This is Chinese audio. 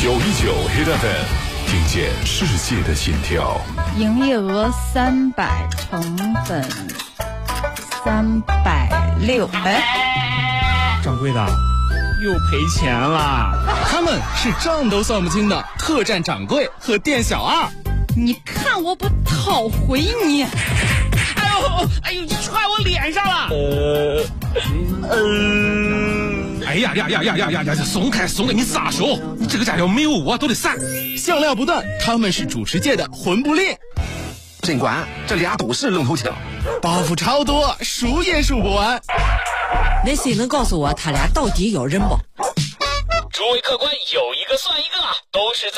Hit FM， 听见世界的心跳。 营业额300，成本360。 掌柜的，又赔钱了。他们是账都算不清的客栈掌柜和店小二。 你看我不讨回你！ 哎呦，踹我脸上了！ 哎呀，松开，你撒手！你这个家伙没有我都得散。 笑料不断，他们是主持界的魂不吝。 尽管这俩都是愣头青， 包袱超多，数也数不完。 那谁能告诉我他俩到底有人不？ 诸位客官，有一个算一个，都是